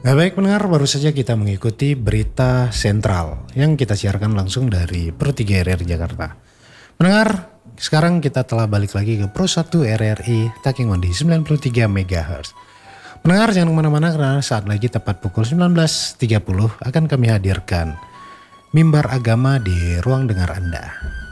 Baik pendengar, baru saja kita mengikuti berita sentral yang kita siarkan langsung dari Pro 3 RRI Jakarta. Pendengar, sekarang kita telah balik lagi ke Pro 1 RRI Taking On di 93 MHz. Pendengar jangan kemana-mana karena saat lagi tepat pukul 19.30 akan kami hadirkan Mimbar Agama di ruang dengar Anda.